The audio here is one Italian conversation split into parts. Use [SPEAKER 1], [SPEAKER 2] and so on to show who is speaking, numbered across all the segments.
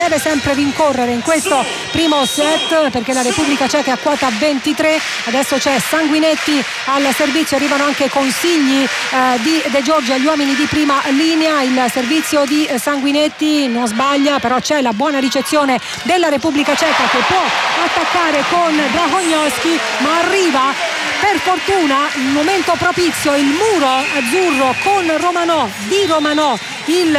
[SPEAKER 1] deve sempre rincorrere in questo primo set, perché la Repubblica Ceca è a quota 23. Adesso c'è Sanguinetti al servizio, arrivano anche consigli di De Giorgio agli uomini di prima linea. Il servizio di Sanguinetti non sbaglia, però c'è la buona ricezione della Repubblica Ceca, che può attaccare con Dragognowski, ma arriva per fortuna un momento propizio, il muro azzurro con Romanò, il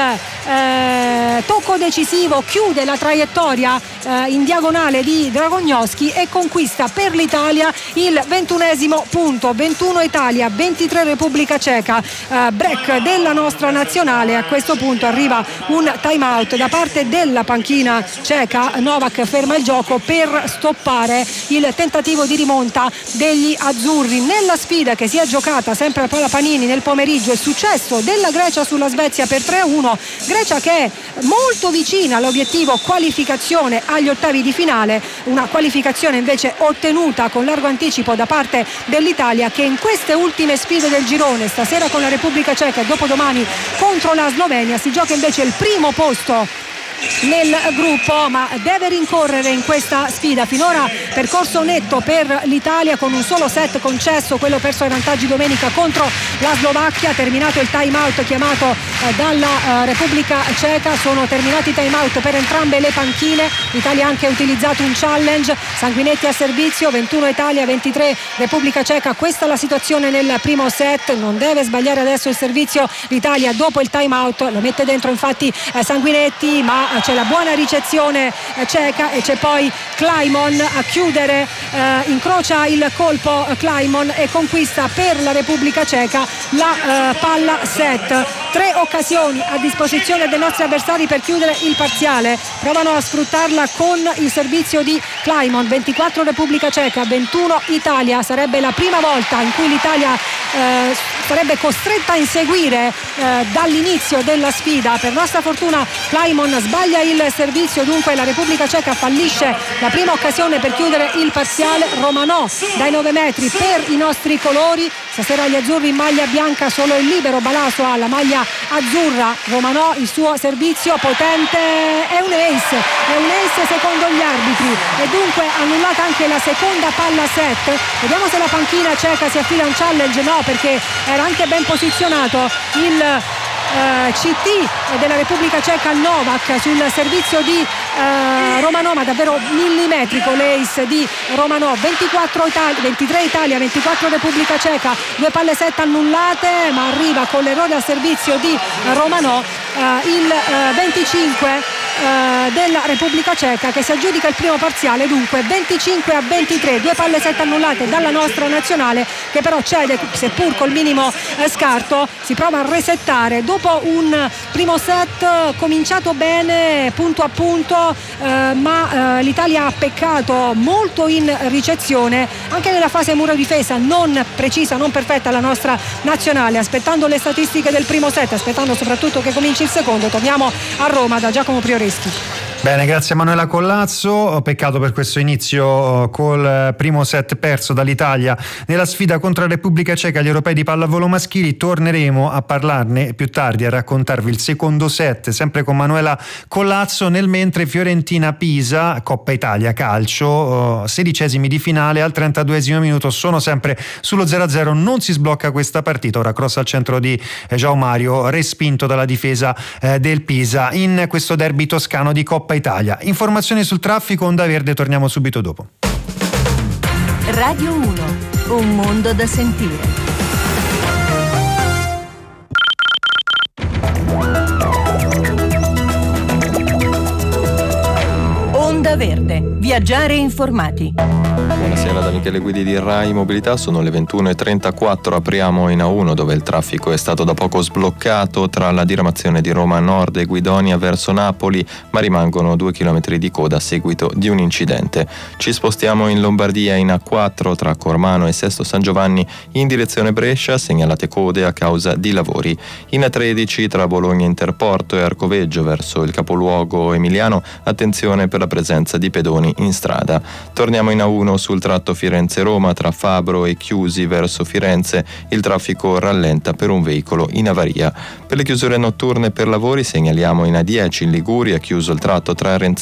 [SPEAKER 1] tocco decisivo chiude la traiettoria in diagonale di Dragognowski e conquista per l'Italia il 21esimo punto. 21 Italia, 23 Repubblica Ceca. Break della nostra nazionale. A questo punto arriva un time out da parte della panchina ceca. Novak ferma il gioco per stoppare il tentativo di rimonta degli azzurri. Nella sfida che si è giocata sempre a Pala Panini nel pomeriggio, il successo della Grecia sulla Svezia per 3-1. Grecia che è molto vicina all'obiettivo qualificazione agli ottavi di finale, una qualificazione invece ottenuta con largo anticipo da parte dell'Italia, che in queste ultime sfide del girone, stasera con la Repubblica Ceca e dopodomani contro la Slovenia, si gioca invece il primo posto nel gruppo, ma deve rincorrere in questa sfida. Finora percorso netto per l'Italia, con un solo set concesso, quello perso ai vantaggi domenica contro la Slovacchia. Terminato il time out chiamato dalla Repubblica Ceca, sono terminati i time out per entrambe le panchine. L'Italia ha anche utilizzato un challenge. Sanguinetti a servizio, 21 Italia, 23 Repubblica Ceca. Questa è la situazione nel primo set, non deve sbagliare adesso il servizio l'Italia dopo il time out. Lo mette dentro infatti Sanguinetti, ma c'è la buona ricezione ceca e c'è poi Kleiman a chiudere, incrocia il colpo Kleiman e conquista per la Repubblica Ceca la palla set. 3 occasioni a disposizione dei nostri avversari per chiudere il parziale, provano a sfruttarla con il servizio di Kleiman. 24 Repubblica Ceca, 21 Italia. Sarebbe la prima volta in cui l'Italia sarebbe costretta a inseguire dall'inizio della sfida. Per nostra fortuna Kleiman sbaglia il servizio, dunque la Repubblica Ceca fallisce la prima occasione per chiudere il parziale. Romanò dai 9 metri per i nostri colori. Stasera gli azzurri in maglia bianca, solo il libero Balaso ha la maglia azzurra. Romanò, il suo servizio potente, è un ace secondo gli arbitri, e dunque annullata anche la seconda palla set. Vediamo se la panchina ceca si affila un challenge. No, perché era anche ben posizionato il CT della Repubblica Ceca, Novak, sul servizio di Romanò, ma davvero millimetrico l'ace di Romanò. 23 Italia, 24 Repubblica Ceca, 2 palle set annullate, ma arriva con l'errore al servizio di Romanò il 25 della Repubblica Ceca, che si aggiudica il primo parziale. Dunque 25-23, 2 palle set annullate dalla nostra nazionale, che però cede seppur col minimo scarto. Si prova a resettare dopo un primo set cominciato bene punto a punto, ma l'Italia ha peccato molto in ricezione, anche nella fase muro difesa non precisa, non perfetta la nostra nazionale. Aspettando le statistiche del primo set, aspettando soprattutto che cominci il secondo, torniamo a Roma da Giacomo Prioreschi.
[SPEAKER 2] Bene, grazie a Manuela Collazzo. Peccato per questo inizio col primo set perso dall'Italia nella sfida contro la Repubblica Ceca agli europei di pallavolo maschili. Torneremo a parlarne più tardi, a raccontarvi il secondo set, sempre con Manuela Collazzo. Nel mentre Fiorentina-Pisa, Coppa Italia calcio, 16esimi di finale, al 32esimo minuto sono sempre sullo 0-0, non si sblocca questa partita. Ora cross al centro di João Mario, respinto dalla difesa del Pisa in questo derby toscano di Coppa Italia. Informazioni sul traffico, Onda Verde, torniamo subito dopo.
[SPEAKER 3] Radio 1, un mondo da sentire. Onda Verde, viaggiare informati.
[SPEAKER 4] Buonasera da Michele Guidi di Rai Mobilità, sono le 21:34, apriamo in A1 dove il traffico è stato da poco sbloccato tra la diramazione di Roma Nord e Guidonia verso Napoli, ma rimangono 2 chilometri di coda a seguito di un incidente. Ci spostiamo in Lombardia in A4 tra Cormano e Sesto San Giovanni in direzione Brescia, segnalate code a causa di lavori. In A13 tra Bologna Interporto e Arcoveggio verso il capoluogo emiliano, attenzione per la presenza di pedoni in strada. Torniamo in A1 sul tratto Firenze-Roma tra Fabro e Chiusi verso Firenze il traffico rallenta per un veicolo in avaria. Per le chiusure notturne per lavori segnaliamo in A10 in Liguria chiuso il tratto tra